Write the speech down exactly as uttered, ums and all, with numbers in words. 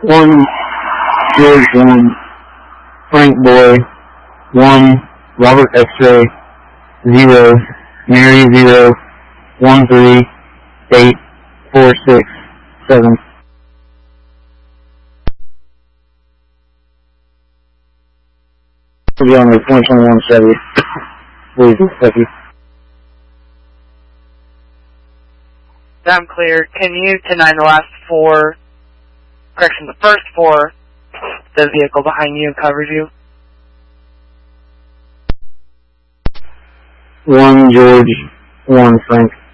one George one, Frank Boy, one Robert X-Ray, zero Mary zero, one three, eight, four six, seven. We'll be on the twenty twenty-one Chevy. Please, thank you. I'm clear. Can you deny the last four, correction, the first four, the vehicle behind you covers you? One George, one Frank.